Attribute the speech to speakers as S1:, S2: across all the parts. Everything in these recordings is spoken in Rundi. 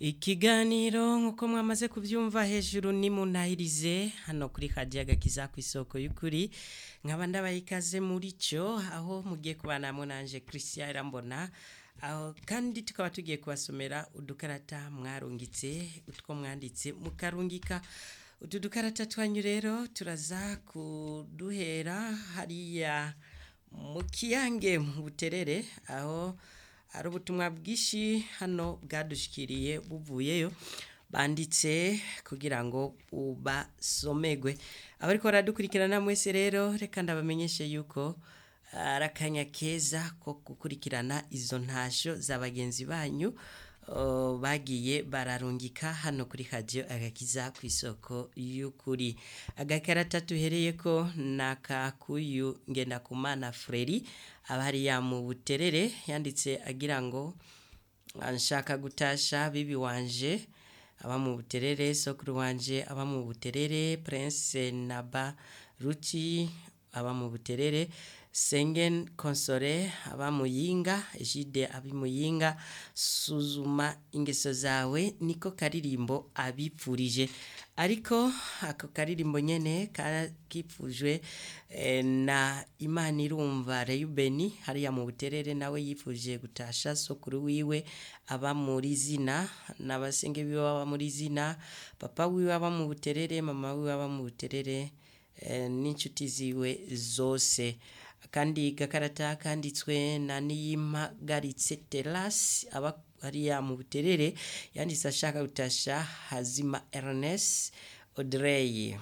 S1: Ikiganiro nk'uko mwamaze kubyumva hejuru ni munahirize hano kuri Kajaga kiza ku isoko y'ukuri nkaba ndabaye ikaze muri cyo aho mugiye kubana nanje Christian Irambona aho kandi tukaba tugiye kubasomera udukarata mwarungitse utwo mwanditse mukarungika udukarata twanyu rero turaza kuduhera hariya mu kiyange mu buterere aho ari ubutumwa bwishi hano bwadushikiriye buvuyeyo banditse kugira ngo ubasomegwe abariko baradukurikirana mwese rero reka ndabamenyeshe yuko arakanya keza ko gukurikirana izo ntasho z'abagenzi banyu bagiye bararungika hano kuri radio agakiza ku isoko y'ukuri agakarata tuhereye ko nakakuyu ngenda kumana Freri abariya mu buterere yanditse agira ngo anshaka gutasha bibi wanje aba mu buterere sokuru wanje aba mu buterere Prince Naba Ruchi aba mu buterere Sengen Konsore aba muyinga Jide abi muyinga suzuma ingeso zawe niko karirimbo abipfurije ariko ako karirimbo nyene kipfujwe na Imana irumva Reubeni hariya mu buterere nawe yifuje gutasha sokuru wiwe aba muri zina nabasenge biwe aba muri zina papa wiwe aba mu buterere mama wiwe aba mu buterere n'inshuti ziwe zose kandi gakarata kanditswe na Niyimagaritse Terasi aba hariya mu buterere yanditse ashaka gutasha Hazima Ernest Audrey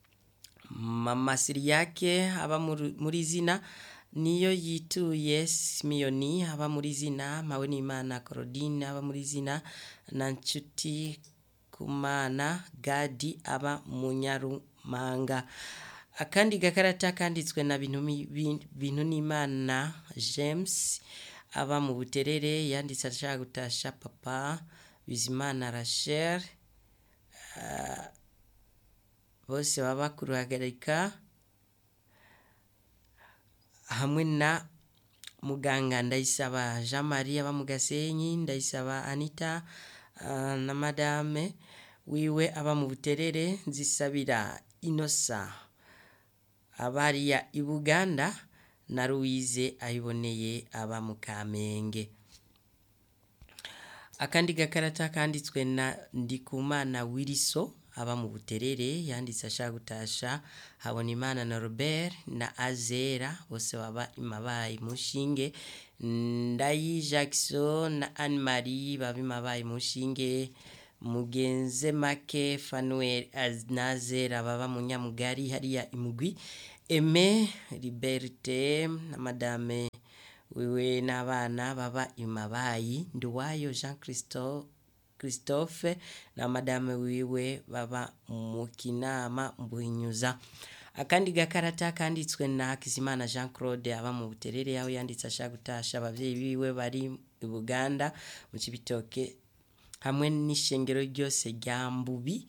S1: mama Siriyake aba muri zina niyo yituye Simiyoni aba muri zina mawe n'Imana Claudine aba muri zina na nshuti kumana Gadi aba mu Nyarumanga akandi gakarata kanditswe na bintu n'Imana James aba mu buterere yanditse ashaka gutasha papa Bizimana Rachel bose baba kuruhagarika hamwe na muganga Ndayisaba Jean Marie aba mu Gasenyi Ndayisaba Anita na madame wiwe aba mu buterere Nzisabira Inosa abariya i Buganda na Louise ayiboneye aba mu Kamenge akandi gakarata kanditswe na Ndikumana Wiriso aba mu buterere yanditse ashaka gutasha Habonimana na Robert na Azera bose baba imabaye mushinge Ndayi Jackson na Anne Marie baba imabaye mushinge Mugenze Make Fanuel Aznazera baba mu Nyamugari hariya imugwi Aime Liberté na madame wiwe n'abana baba imabayi Nduwayo Jean Christophe na madame wiwe baba mu Kinama Mbuhinyuza akandi gakarata kanditswe na Hakizimana Jean Claude aba mu buterere yaho yanditse ashaka gutasha abavyeyi biwe bari i Buganda mu Cibitoke hamwe n'ishengero ryose rya Mbubi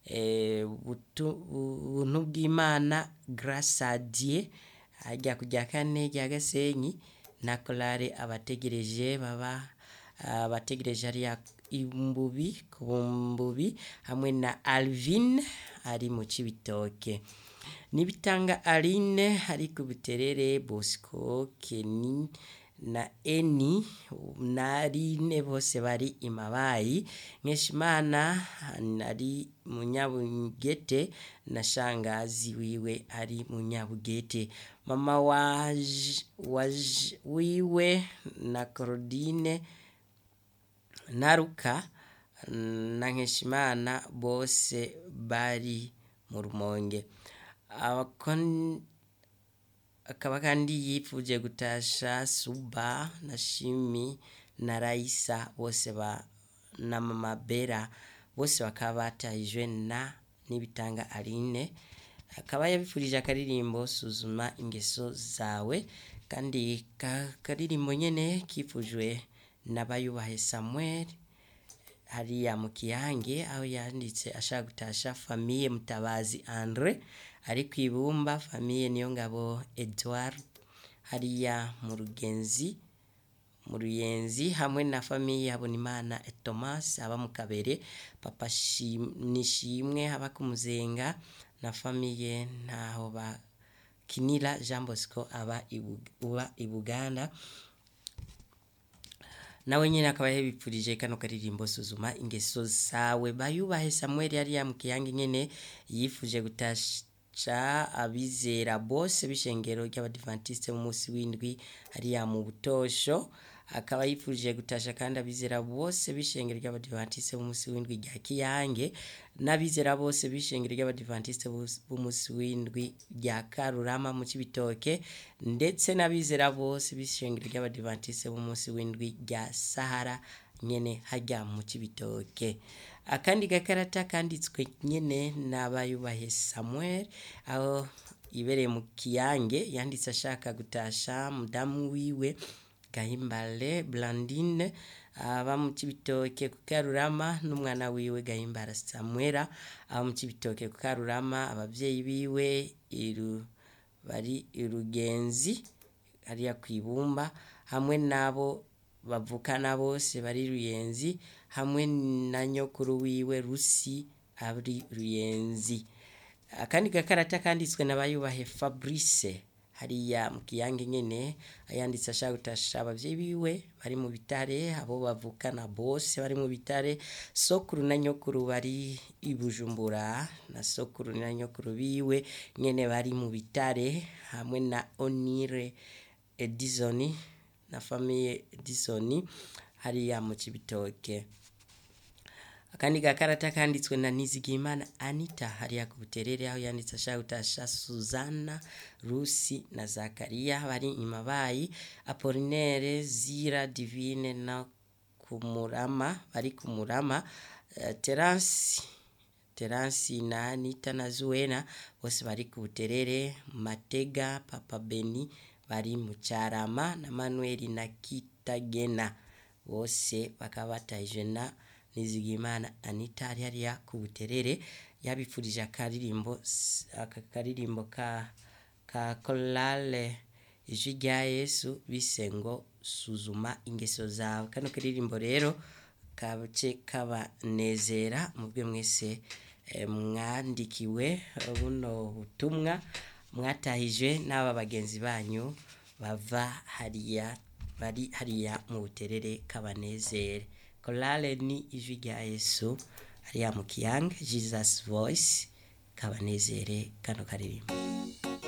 S1: buntu bw'Imana Grace à Dieu ajya kujya kane rya Gasenyi na Kolare abategereje baba abategereje ari Imbubi kumbubi hamwe na Alvin ari mu Cibitoke nibitanga Aline ari ku buterere Bosco Kenny na Eni Narine bose bari imabayi Nkeshimana ari Munyabugete na shangazi wiwe ari Munyabugete mama wiwe na Claudine Naruka na Nkeshimana bose bari mu Rumonge akaba kandi yifuje gutasha Suba na Shimi na Raisa bose na mama Bera bose bakaba batahijwe na nibitanga Aline akaba yabifurije akaririmbo suzuma ingeso zawe kandi karirimbo nyene kifujwe n'abayubahe Samuel hariya mu Kiyange aho yanditse ashaka gutasha famille Mutabazi Andre ari kwibumba famille Niyongabo Edouard hariya mu Rugenzi mu Ruyenzi hamwe na famiye Habonimana Thomas aba mu Kabere, papa Nishimwe aba ku Muzenga na famiye ntaho bakinira Jean Bosco aba i Buganda. Nawe nyine akaba yabipfurije kano karirimbo suzuma ingeso zawe. Bayubahe Samuel yari mu Kiyange nyene yifuje gutasha abizera bose b'ishengero ry'Abadventiste mu munsi w'indwi hariya mu Butosho. Akaba yifuje gutasha kandi abizera bose b'ishengero ry'Abadventiste mu munsi w'indwi rya Kiyange, n'abizera bose b'ishengero ry'Abadventiste mu munsi w'indwi rya Karurama mu Cibitoke, ndetse n'abizera bose b'ishengero ry'Abadventiste mu munsi w'indwi rya Sahara nyene hajya mu Cibitoke. Akandi gakarata kanditswe nyene n'Abayubahe Samuel aho ibereye mu Kiyange, yanditse ashaka gutasha mudamu wiwe Gahimbare Blandine aba mu Cibitoke ku Karurama, n'umwana wiwe Gahimbara Samuela aba mu Cibitoke ku Karurama, abavyeyi biwe bari Irugenzi hariya kwibumba, hamwe nabo bavukana bose bari Ruyenzi, hamwe na nyokuru wiwe Rusi ari Ruyenzi. Akandi gakarata kanditswe n'Abayubahe Fabrice hariya mu Kiyange nyene, ayanditse ashaka gutasha abavyeyi biwe bari mu Bitare, abo bavukana bose bari mu Bitare, sokuru na nyokuru bari i Bujumbura, na sokuru na nyokuru biwe nyene bari mu Bitare, hamwe na Onire Edison na famille Edison hariya mu Cibitoke. Akandi gakarata kanditswe na Nizigimana Anita hariya ku Buterere, aho yanditse ashaka gutasha Suzana, Rusi na Zakaria bari Imabayi, Apollinaire, Zira, Divine na Kumurama bari Kumurama, Terence na Anita na Zuena bose bari ku Buterere, Matega, Papa Beni bari mu Carama, na Manuel na Kitagena bose bakaba batahije na Nizigimana Anita hariya ku Buterere. Yabipfurije akaririmbo ka Korale Ijwi rya Yesu bise ngo suzuma ingeso zawe. Kano karirimbo rero kabuce kabanezera mubwe mwese mwandikiwe buno butumwa mwatahijwe n'aba bagenzi banyu bava hariya bari hariya mu Buterere, kabanezere. Korale ni Ijwi rya Yesu hariya mu Kiyange, Jesus Voice, kabanezere kano karirimbo.